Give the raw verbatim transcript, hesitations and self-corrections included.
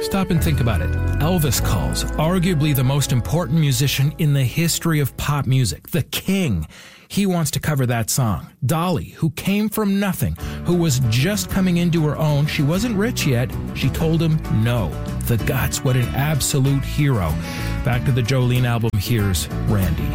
Stop and think about it. Elvis calls, arguably the most important musician in the history of pop music, the king. He wants to cover that song. Dolly, who came from nothing, who was just coming into her own, she wasn't rich yet, she told him no. The guts, what an absolute hero. Back to the Jolene album, here's Randy.